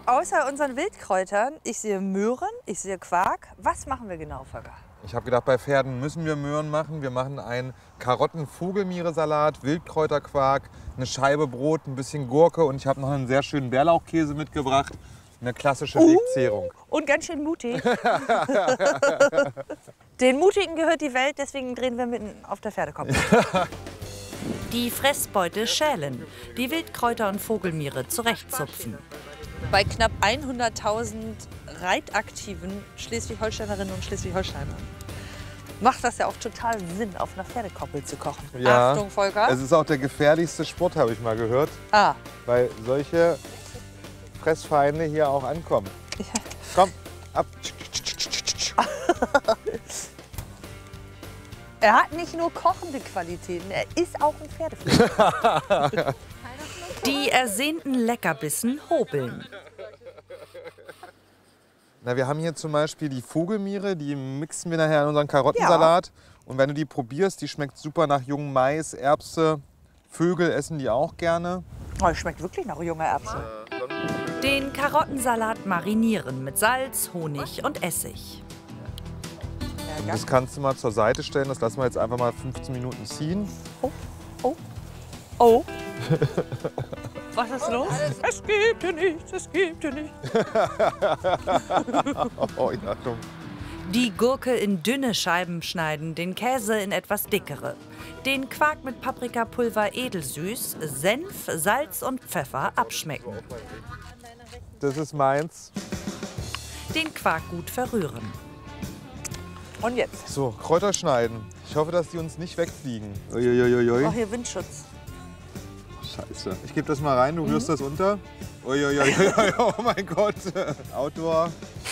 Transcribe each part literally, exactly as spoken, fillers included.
außer unseren Wildkräutern, ich sehe Möhren, ich sehe Quark. Was machen wir genau, Volker? Ich habe gedacht, bei Pferden müssen wir Möhren machen. Wir machen einen Karotten-Vogelmiere-Salat, Wildkräuterquark, eine Scheibe Brot, ein bisschen Gurke und ich habe noch einen sehr schönen Bärlauchkäse mitgebracht. Eine klassische uh, Wegzehrung. Und ganz schön mutig. Den Mutigen gehört die Welt, deswegen drehen wir mitten auf der Pferdekoppel. Die Fressbeute schälen, die Wildkräuter und Vogelmiere zurechtzupfen. Bei knapp hunderttausend reitaktiven Schleswig-Holsteinerinnen und Schleswig-Holsteinern macht das ja auch total Sinn, auf einer Pferdekoppel zu kochen. Ja, Achtung, Volker. Es ist auch der gefährlichste Sport, habe ich mal gehört. Ah. Weil solche Fressfeinde hier auch ankommen. Ja. Komm, ab. Er hat nicht nur kochende Qualitäten, er ist auch ein Pferdefleisch. Die ersehnten Leckerbissen hobeln. Na, wir haben hier zum Beispiel die Vogelmiere, die mixen wir nachher in unseren Karottensalat. Ja. Und wenn du die probierst, die schmeckt super nach jungem Mais, Erbse. Vögel essen die auch gerne. Oh, die schmeckt wirklich nach junger Erbse. Den Karottensalat marinieren mit Salz, Honig und Essig. Und das kannst du mal zur Seite stellen. Das lassen wir jetzt einfach mal fünfzehn Minuten ziehen. Oh, oh, oh. Was ist los? Es gibt hier nichts, es gibt hier nichts. Oh, ja, dumm. Die Gurke in dünne Scheiben schneiden, den Käse in etwas dickere. Den Quark mit Paprikapulver edelsüß, Senf, Salz und Pfeffer abschmecken. Das ist meins. Den Quark gut verrühren. Und jetzt? So, Kräuter schneiden. Ich hoffe, dass die uns nicht wegfliegen. Uiuiui. Oh, hier Windschutz. Scheiße. Ich gebe das mal rein, du mhm. rührst das unter. Uiuiui. Oh mein Gott. Outdoor.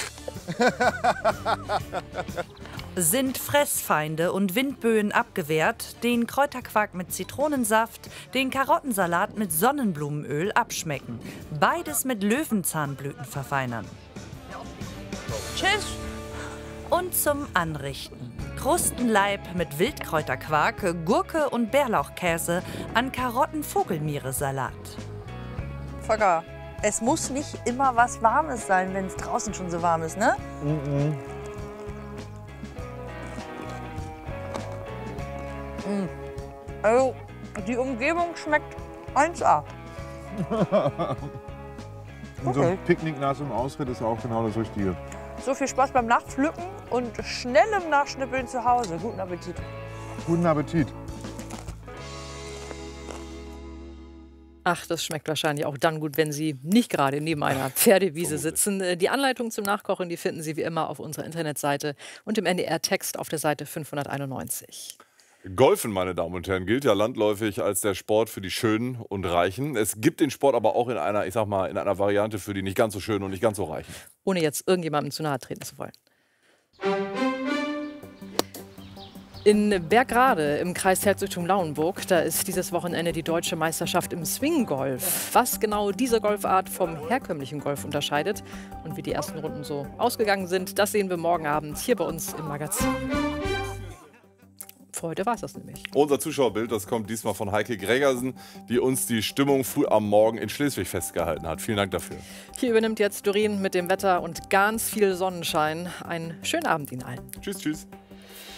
Sind Fressfeinde und Windböen abgewehrt, den Kräuterquark mit Zitronensaft, den Karottensalat mit Sonnenblumenöl abschmecken. Beides mit Löwenzahnblüten verfeinern. Tschüss. Und zum Anrichten. Krustenleib mit Wildkräuterquark, Gurke und Bärlauchkäse an Karotten-Vogelmiere-Salat. Volker, es muss nicht immer was Warmes sein, wenn es draußen schon so warm ist, ne? Mhm. Mm. Also, die Umgebung schmeckt eins A. Und so ein Picknick nach so einem Ausritt ist auch genau das Richtige. So viel Spaß beim Nachpflücken und schnellem Nachschnippeln zu Hause. Guten Appetit. Guten Appetit. Ach, das schmeckt wahrscheinlich auch dann gut, wenn Sie nicht gerade neben einer Pferdewiese sitzen. Die Anleitung zum Nachkochen, die finden Sie wie immer auf unserer Internetseite und im N D R-Text auf der Seite fünfhunderteinundneunzig. Golfen, meine Damen und Herren, gilt ja landläufig als der Sport für die Schönen und Reichen. Es gibt den Sport aber auch in einer, ich sag mal, in einer Variante für die nicht ganz so Schönen und nicht ganz so Reichen. Ohne jetzt irgendjemandem zu nahe treten zu wollen. In Bergrade im Kreis Herzogtum Lauenburg, da ist dieses Wochenende die deutsche Meisterschaft im Swinggolf. Was genau diese Golfart vom herkömmlichen Golf unterscheidet und wie die ersten Runden so ausgegangen sind, das sehen wir morgen Abend hier bei uns im Magazin. Für heute war es das nämlich. Unser Zuschauerbild, das kommt diesmal von Heike Gregersen, die uns die Stimmung früh am Morgen in Schleswig festgehalten hat. Vielen Dank dafür. Hier übernimmt jetzt Doreen mit dem Wetter und ganz viel Sonnenschein. Einen schönen Abend Ihnen allen. Tschüss, tschüss.